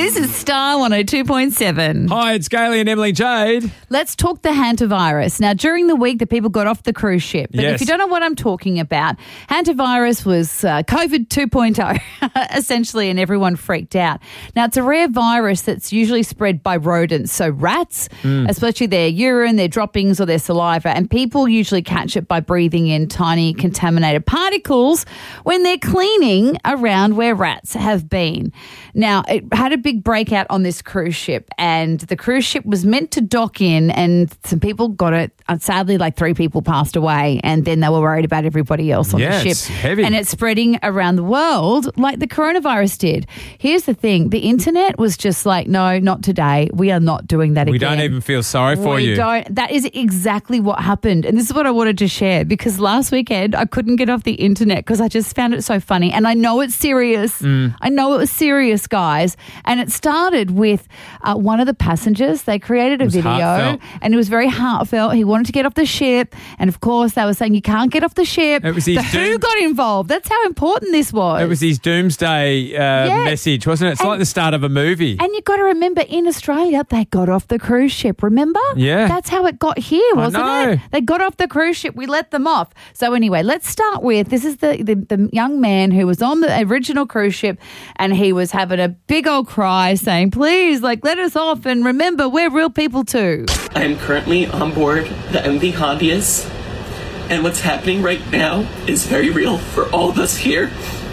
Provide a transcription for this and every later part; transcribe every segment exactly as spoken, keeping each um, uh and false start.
This is Star one oh two point seven. Hi, it's Gailey and Emily Jade. Let's talk the hantavirus. Now, during the week, the people got off the cruise ship. But Yes. if you don't know what I'm talking about, hantavirus was uh, COVID two point oh, essentially, and everyone freaked out. Now, it's a rare virus that's usually spread by rodents, so rats, Mm. especially their urine, their droppings, or their saliva, and people usually catch it by breathing in tiny contaminated particles when they're cleaning around where rats have been. Now, it had a big breakout on this cruise ship, and the cruise ship was meant to dock in, and some people got it. And sadly, like three people passed away, and then they were worried about everybody else on Yeah, the it's ship. heavy. And it's spreading around the world like the coronavirus did. Here's the thing. The internet was just like, no, not today. We are not doing that We again. don't even feel sorry for we you. Don't. That is exactly what happened. And this is what I wanted to share, because last weekend I couldn't get off the internet because I just found it so funny. And I know it's serious. Mm. I know it was serious, guys. And it started with uh, one of the passengers. They created a was video heartfelt. and it was very heartfelt. He wanted to get off the ship. And of course, they were saying, you can't get off the ship. It was his the Who doom- got involved. That's how important this was. It was his doomsday uh, Yeah. message, wasn't it? It's And- like the start of a movie. And you've got to remember, in Australia, they got off the cruise ship, remember? Yeah. That's how it got here, wasn't know. it? They got off the cruise ship. We let them off. So anyway, let's start with, this is the, the, the young man who was on the original cruise ship, and he was having a big old cry saying, please, like, let us off. And remember, we're real people too. I am currently on board the M V Hondius, and what's happening right now is very real for all of us here.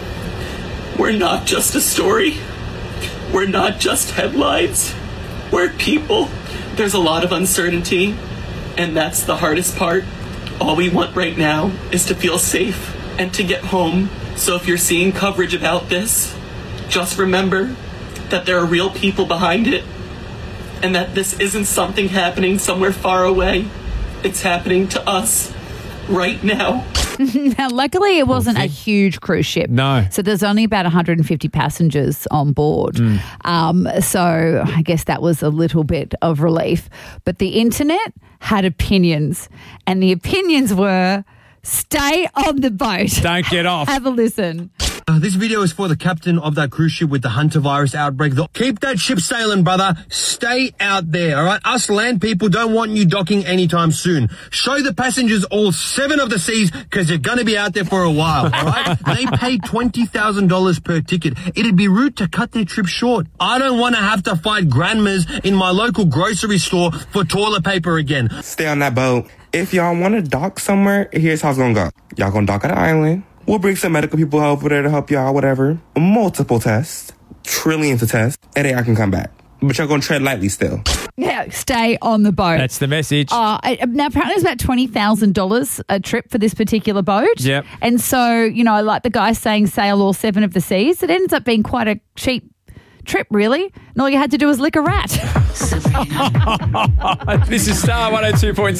We're not just a story. We're not just headlines. We're people. There's a lot of uncertainty, and that's the hardest part. All we want right now is to feel safe and to get home. So if you're seeing coverage about this, just remember that there are real people behind it, and that this isn't something happening somewhere far away. It's happening to us right now. Now, luckily, it wasn't a huge cruise ship. No. So there's only about one hundred fifty passengers on board. Um, so I guess that was a little bit of relief. But the internet had opinions, and the opinions were, stay on the boat. Don't get off. Have a listen. Uh, this video is for the captain of that cruise ship with the hantavirus outbreak. The- Keep that ship sailing, brother. Stay out there, all right? Us land people don't want you docking anytime soon. Show the passengers all seven of the seas, because you're going to be out there for a while, all right? They pay twenty thousand dollars per ticket. It'd be rude to cut their trip short. I don't want to have to fight grandmas in my local grocery store for toilet paper again. Stay on that boat. If y'all want to dock somewhere, here's how it's gonna go. Y'all gonna dock at an island. We'll bring some medical people over there to help y'all, whatever. Multiple tests. Trillions of tests. And then I can come back. But y'all gonna tread lightly still. Yeah, stay on the boat. That's the message. Uh, I- now, apparently it's about twenty thousand dollars a trip for this particular boat. Yep. And so, you know, like the guy saying sail all seven of the seas, it ends up being quite a cheap trip, really. And all you had to do was lick a rat. This is Star one oh two point seven.